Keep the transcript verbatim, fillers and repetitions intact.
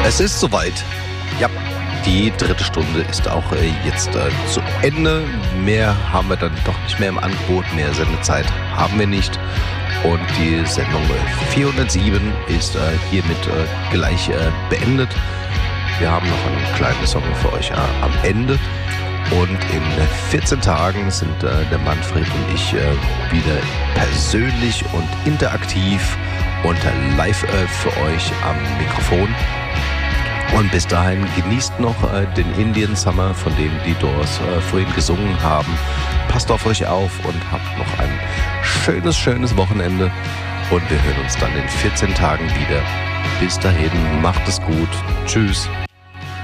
Es ist soweit. Ja, die dritte Stunde ist auch äh, jetzt äh, zu Ende. Mehr haben wir dann doch nicht mehr im Angebot. Mehr Sendezeit haben wir nicht. Und die Sendung vierhundertsieben ist äh, hiermit äh, gleich äh, beendet. Wir haben noch einen kleinen Song für euch äh, am Ende. Und in vierzehn Tagen sind äh, der Manfred und ich äh, wieder persönlich und interaktiv und live äh, für euch am Mikrofon. Und bis dahin genießt noch äh, den Indian Summer, von dem die Doors äh, vorhin gesungen haben. Passt auf euch auf und habt noch ein schönes, schönes Wochenende. Und wir hören uns dann in vierzehn Tagen wieder. Bis dahin, macht es gut. Tschüss.